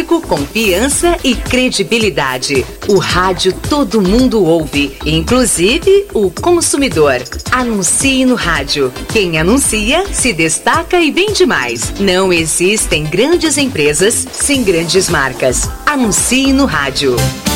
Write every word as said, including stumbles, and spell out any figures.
público, confiança e credibilidade. O rádio todo mundo ouve, inclusive o consumidor. Anuncie no rádio. Quem anuncia se destaca e vende mais. Não existem grandes empresas sem grandes marcas. Anuncie no rádio.